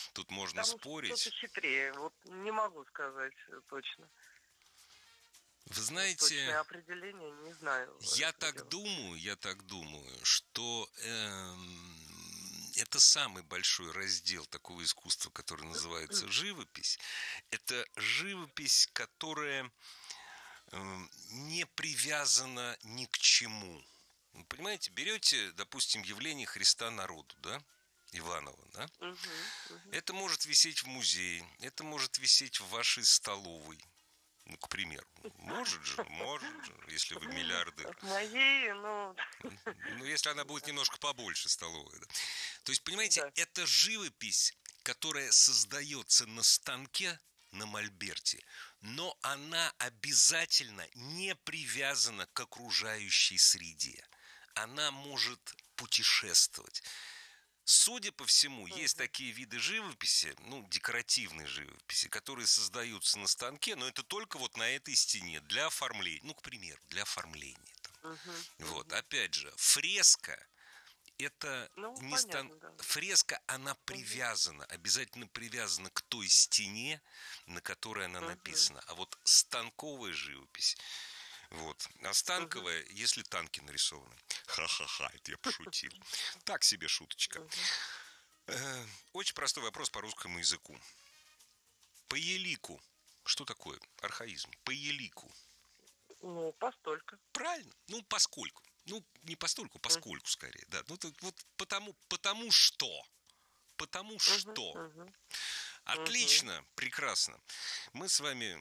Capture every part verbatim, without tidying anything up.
Тут можно Там спорить. что-то хитрее, вот не могу сказать точно. Вы Вот знаете, точное определение не знаю я этого так дела. думаю, я так думаю, что эм, это самый большой раздел такого искусства, который называется живопись. Это живопись, которая эм, не привязана ни к чему. Вы понимаете, берете, допустим, явление Христа народу, да? Иванова, да? Мгм, мгм. Это может висеть в музее, это может висеть в вашей столовой. Ну, к примеру. Может же, может же, если вы миллиардер. В моей, ну, Ну, если она будет да, немножко побольше, столовая. Да. То есть, понимаете, да. это живопись, которая создается на станке, на мольберте, но она обязательно не привязана к окружающей среде. Она может путешествовать. Судя по всему, есть Мгм, такие виды живописи, ну, декоративной живописи, которые создаются на станке, но это только вот на этой стене для оформления. Ну, к примеру, для оформления. Там. мгм, Вот, мгм. опять же, фреска это Ну, не стан... понятно, да. Фреска, она Мгм, привязана, обязательно привязана к той стене, на которой она мгм, написана. А вот станковая живопись, вот. А мгм, станковая, если танки нарисованы. Ха-ха-ха, это я пошутил. Так себе шуточка. мгм. Э, Очень простой вопрос по русскому языку. По елику. Что такое архаизм? По елику. Ну, постолько. Правильно. Ну, поскольку. Ну, не постольку, Мгм, поскольку скорее. Да. Ну, так вот потому, потому что. Потому мгм, что. мгм, мгм. Отлично, прекрасно. Мы с вами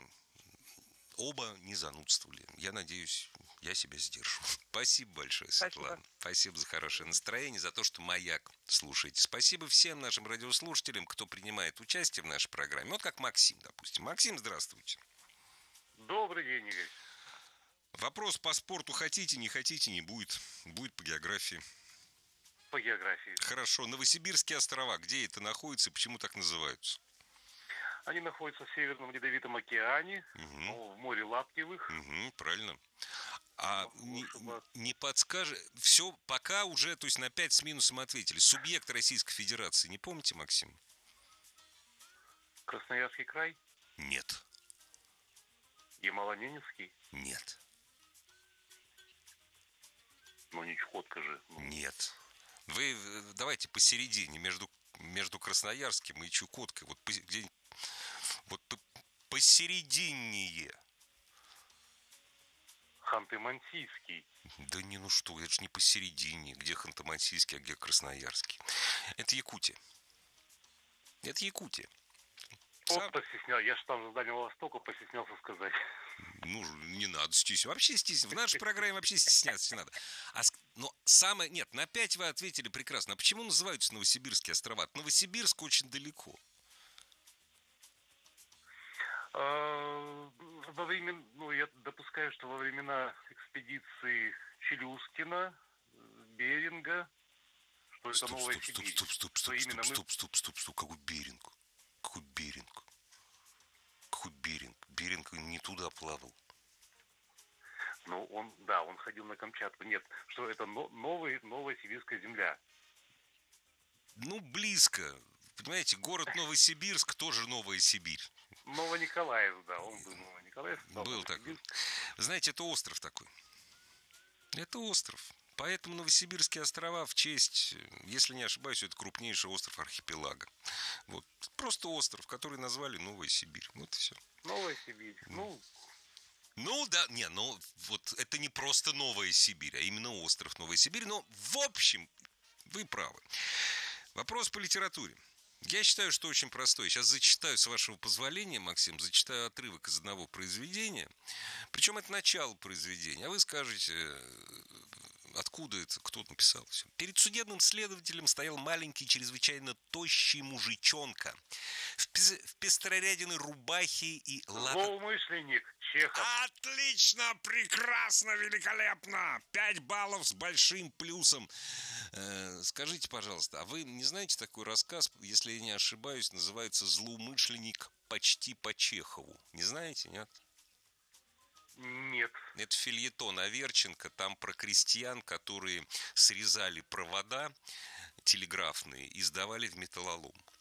оба не занудствовали. Я надеюсь, я себя сдержу. Спасибо большое, Спасибо. Светлана. Спасибо за хорошее Мгм. настроение, за то, что «Маяк» слушаете. Спасибо всем нашим радиослушателям, кто принимает участие в нашей программе. Вот как Максим, допустим. Максим, здравствуйте. Добрый день, Игорь. Вопрос по спорту хотите, не хотите, не будет. Будет по географии. По географии. Хорошо. Новосибирские острова. Где это находится и почему так называются? Они находятся в Северном Ледовитом океане, Угу. ну, в море Лаптевых. Угу, правильно. А Могу не, ошибаться. не подскажет... Все, пока уже, то есть на пять с минусом ответили. Субъект Российской Федерации, не помните, Максим? Красноярский край, Нет. Ямало-Ненецкий. Нет. Ну, не Чукотка же. Ну, Нет. Вы э, давайте посередине, между, между Красноярским и Чукоткой. Вот по- где вот по- посередине. Ханты-Мансийский. Да не, ну что, это же не посередине. Где Ханты-Мансийский, а где Красноярский. Это Якутия. Это Якутия. Вот Сам... постеснял. Я же там с Дальнего Востока постеснялся сказать. Ну, не надо стесняться. Вообще стесняться. В нашей программе вообще стесняться не надо. А, но самое... Нет, на пять вы ответили прекрасно. А почему называются Новосибирские острова? От Новосибирска очень далеко. А, во время, ну, я допускаю, что во времена экспедиции Челюскина, Беринга, что это Стоп, Новая стоп, стоп, Сибирь. стоп, стоп, Что стоп, именно стоп, мы... стоп, стоп, стоп, стоп. Какой Беринг? Какой Беринг? Какой Беринг? Беринг не туда плавал. Ну, он, да, он ходил на Камчатку. Нет, что это но, новый, новая сибирская земля. Ну, близко. Понимаете, город Новосибирск тоже Новая Сибирь. Новониколаевск, да, он был Новониколаевск, стал Был такой. Новосибирск. Знаете, это остров такой. Это остров. Поэтому Новосибирские острова в честь, если не ошибаюсь, это крупнейший остров архипелага. Вот. Просто остров, который назвали Новая Сибирь. Вот и все. Новая Сибирь. Ну, Ну да, не, ну вот это не просто Новая Сибирь, а именно остров Новая Сибирь. Но в общем, вы правы. Вопрос по литературе. Я считаю, что очень простой. Сейчас зачитаю, с вашего позволения, Максим, зачитаю отрывок из одного произведения. Причем это начало произведения. А вы скажете, откуда это, кто написал все. Перед судебным следователем стоял маленький, чрезвычайно тощий мужичонка в, пез- в пестрорядиной рубахе и лата... злоумышленник Чехов. Отлично, прекрасно, великолепно. Пять баллов с большим плюсом. Э, скажите, пожалуйста, а вы не знаете такой рассказ, если я не ошибаюсь, называется «Злоумышленник почти по Чехову». Не знаете, нет? Нет. Это фельетон Аверченко, там про крестьян, которые срезали провода телеграфные и сдавали в металлолом.